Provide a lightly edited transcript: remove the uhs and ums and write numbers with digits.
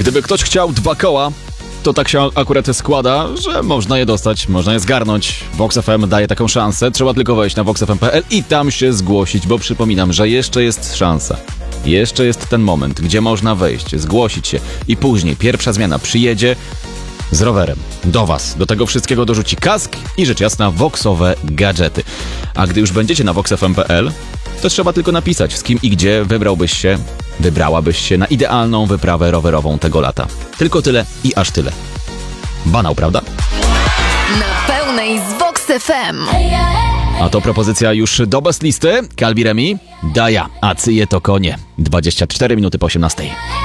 Gdyby ktoś chciał 2 koła, to tak się akurat składa, że można je dostać, można je zgarnąć. Vox FM daje taką szansę, trzeba tylko wejść na voxfm.pl i tam się zgłosić, bo przypominam, że jeszcze jest szansa. Jeszcze jest ten moment, gdzie można wejść, zgłosić się i później pierwsza zmiana przyjedzie z rowerem do was. Do tego wszystkiego dorzuci kask i rzecz jasna voxowe gadżety. A gdy już będziecie na voxfm.pl, to trzeba tylko napisać, z kim i gdzie wybrałabyś się na idealną wyprawę rowerową tego lata. Tylko tyle i aż tyle. Banał, prawda? Na pełnej z Vox FM. A to propozycja już do best listy. Calvi Remi, Daja, a cyje to konie. 24 minuty po 18.